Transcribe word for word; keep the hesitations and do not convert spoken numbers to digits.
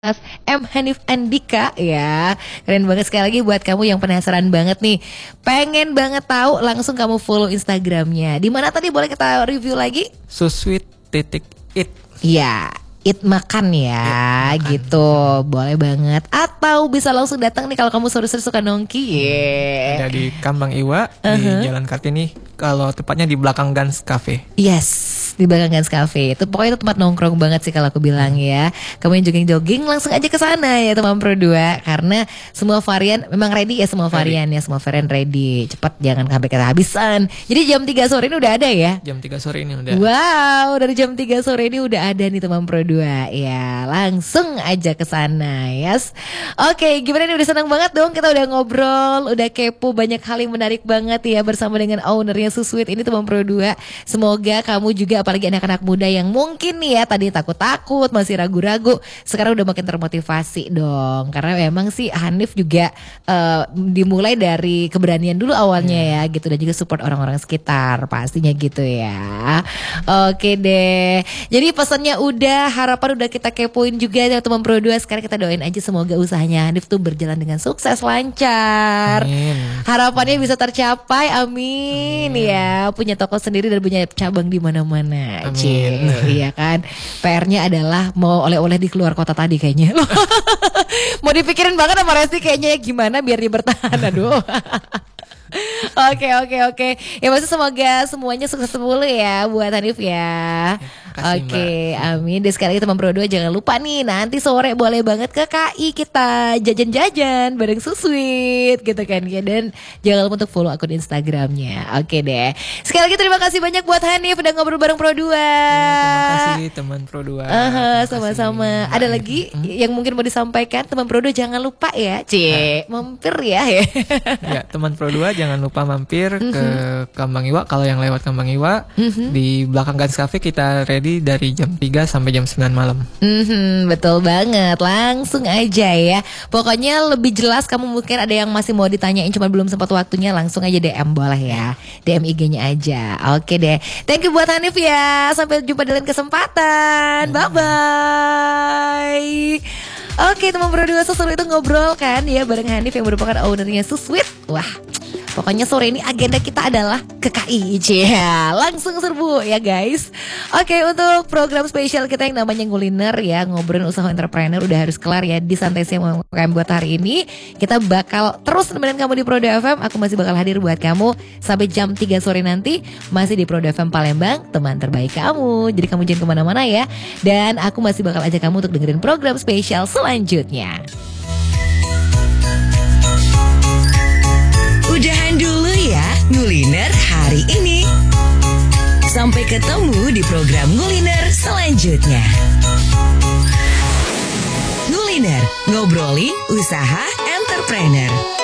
M. Hanif Andika ya. Keren banget, sekali lagi buat kamu yang penasaran banget nih, pengen banget tahu, langsung kamu follow Instagramnya. Di mana tadi, boleh kita review lagi? Susweet titik it. Ya, It makan ya, it, makan. Gitu, boleh banget. Atau bisa langsung datang nih kalau kamu sore-sore suka nongki. Yeah. Ada di Kambang Iwa, uh-huh. di Jalan Kartini. Kalau tepatnya di belakang Gans Cafe. Yes, di belakang Gans Cafe. Itu pokoknya itu tempat nongkrong banget sih kalau aku bilang ya. Kamu yang jogging-jogging langsung aja ke sana ya teman Pro dua, karena semua varian memang ready ya, semua varian ready. ya, semua varian ready. Cepat, jangan sampai kehabisan. Jadi jam tiga sore ini udah ada ya? Jam tiga sore ini udah. Wow, dari jam tiga sore ini udah ada nih teman Pro dua. Ya, langsung aja ke sana, yes. Oke, gimana nih, udah senang banget dong kita udah ngobrol, udah kepo banyak hal yang menarik banget ya bersama dengan ownernya Susweet ini teman Pro dua. Semoga kamu juga, apalagi anak-anak muda yang mungkin nih ya tadi takut-takut, masih ragu-ragu, sekarang udah makin termotivasi dong. Karena memang sih Hanif juga uh, dimulai dari keberanian dulu awalnya ya gitu, dan juga support orang-orang sekitar pastinya gitu ya. Oke deh. Jadi pesannya udah, harapan udah kita kepoin juga ya teman Pro dua. Sekarang kita doain aja semoga usahanya Hanif tuh berjalan dengan sukses, lancar. Amin. Harapannya bisa tercapai, amin. Amin. Ya, punya toko sendiri dan punya cabang di mana-mana. Amin. Iya kan. P R-nya adalah mau oleh-oleh di keluar kota tadi kayaknya. Mau dipikirin banget sama Resti kayaknya ya, gimana biar dia bertahan. Aduh. Oke oke oke. Ya maksud semoga semuanya sukses mulu ya buat Hanif ya. Oke, okay, amin. Dan sekali lagi teman Pro dua, jangan lupa nih nanti sore boleh banget ke K I kita jajan-jajan bareng Susweet gitu kan ya. Dan jangan lupa untuk follow akun Instagramnya. Oke okay deh. Sekali lagi terima kasih banyak buat Hanif udah ngobrol bareng Pro dua. Ya, terima kasih teman Pro dua. Uh-huh, sama-sama. Kasih. Ada lagi hmm. yang mungkin mau disampaikan teman Pro dua, jangan lupa ya, Cie, nah. mampir ya. Ya, teman Pro dua jangan lupa mampir mm-hmm. ke Kambang Iwa. Kalau yang lewat Kambang Iwa mm-hmm. di belakang Gans Cafe kita ready dari jam tiga sampai jam sembilan malam. Mm-hmm, betul banget. Langsung aja ya. Pokoknya lebih jelas kamu mungkin ada yang masih mau ditanyain cuma belum sempat waktunya, langsung aja D M boleh ya. D M I G-nya aja. Oke deh. Thank you buat Hanif ya. Sampai jumpa di lain kesempatan. Mm-hmm. Bye-bye. Oke teman Pro dua, seseru itu ngobrol kan ya bareng Hanif yang merupakan ownernya Susweet. Wah, pokoknya sore ini agenda kita adalah ke K I. Ya, langsung serbu ya guys. Oke, untuk program spesial kita yang namanya Nguliner ya, ngobrolin usaha entrepreneur udah harus kelar ya di Santai Siang U M K M buat hari ini. Kita bakal terus nemenin kamu di Pro dua F M. Aku masih bakal hadir buat kamu sampai jam tiga sore nanti, masih di Pro dua F M Palembang, teman terbaik kamu. Jadi kamu jangan kemana-mana ya. Dan aku masih bakal ajak kamu untuk dengerin program spesial selanjutnya. Udahan dulu ya Nguliner hari ini. Sampai ketemu di program Nguliner selanjutnya. Nguliner, ngobrolin usaha entrepreneur.